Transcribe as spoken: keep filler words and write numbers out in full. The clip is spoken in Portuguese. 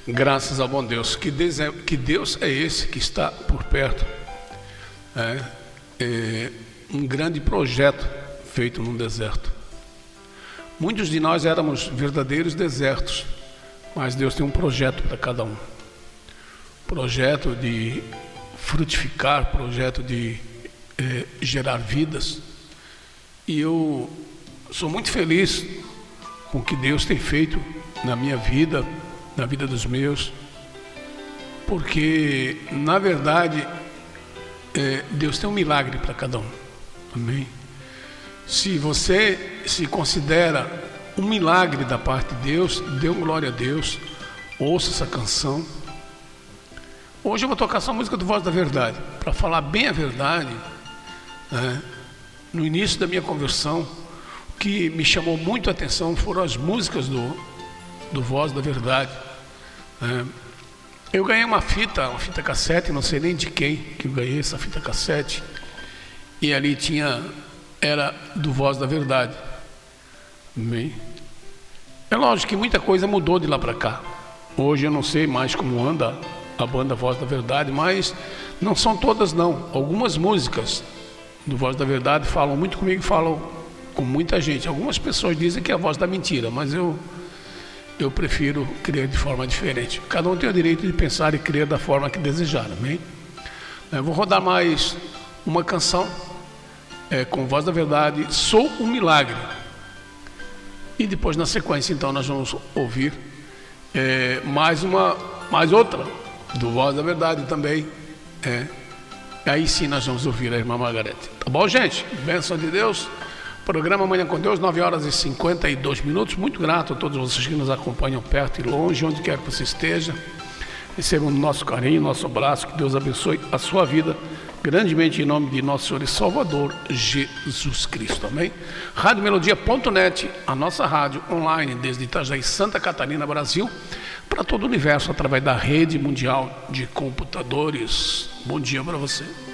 Graças ao bom Deus. Que Deus é, que Deus é esse que está por perto. É, é um grande projeto feito num deserto. Muitos de nós éramos verdadeiros desertos, mas Deus tem um projeto para cada um. Projeto de frutificar, projeto de é, gerar vidas. E eu sou muito feliz com o que Deus tem feito na minha vida, na vida dos meus, porque na verdade é, Deus tem um milagre para cada um. Amém? Se você se considera um milagre da parte de Deus, dê glória a Deus, ouça essa canção. Hoje eu vou tocar essa música do Voz da Verdade. Para falar bem a verdade, né, no início da minha conversão, o que me chamou muito a atenção foram as músicas do, do Voz da Verdade. É, eu ganhei uma fita, uma fita cassete, não sei nem de quem que eu ganhei essa fita cassete, e ali tinha, era do Voz da Verdade. Bem, é lógico que muita coisa mudou de lá para cá. Hoje eu não sei mais como anda a banda Voz da Verdade, mas não são todas não. Algumas músicas do Voz da Verdade falam muito comigo, falam com muita gente. Algumas pessoas dizem que é a voz da mentira, mas eu eu prefiro crer de forma diferente. Cada um tem o direito de pensar e crer da forma que desejar, amém? Eu vou rodar mais uma canção é, com Voz da Verdade, Sou um Milagre. E depois na sequência então nós vamos ouvir é, mais uma, mais outra do Voz da Verdade também. É. Aí sim nós vamos ouvir a irmã Margarete. Tá bom, gente? Bênção de Deus. Programa Manhã com Deus, nove horas e cinquenta e dois minutos. Muito grato a todos vocês que nos acompanham perto e longe, onde quer que você esteja. Recebam o nosso carinho, nosso abraço. Que Deus abençoe a sua vida grandemente em nome de nosso Senhor e Salvador Jesus Cristo. Amém? Rádio Melodia ponto net, a nossa rádio online desde Itajaí, Santa Catarina, Brasil, para todo o universo através da rede mundial de computadores. Bom dia para você.